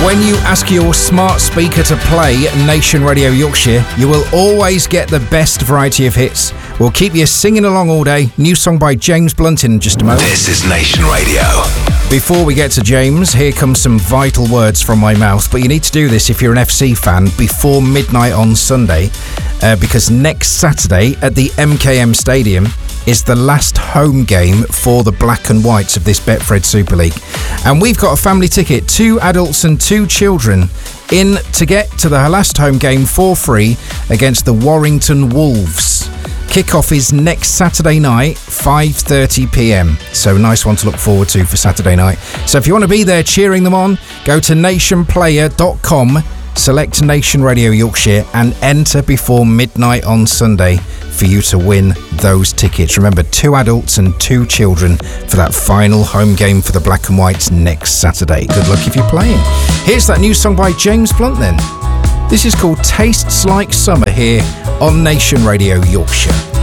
When you ask your smart speaker to play Nation Radio Yorkshire, you will always get the best variety of hits. We'll keep you singing along all day. New song by James Blunt in just a moment. This is Nation Radio. Before we get to James, here comes some vital words from my mouth. But you need to do this if you're an FC fan before midnight on Sunday, because next Saturday at the MKM Stadium is the last home game for the Black and Whites of this Betfred Super League. And we've got a family ticket, 2 adults and 2 children, in to get to the last home game for free against the Warrington Wolves. Kickoff is next Saturday night, 5:30pm. So nice one to look forward to for Saturday night. So if you want to be there cheering them on, go to nationplayer.com, select Nation Radio Yorkshire and enter before midnight on Sunday for you to win those tickets. Remember, 2 adults and 2 children for that final home game for the Black and Whites next Saturday. Good luck if you're playing. Here's that new song by James Blunt then. This is called Tastes Like Summer here on Nation Radio Yorkshire.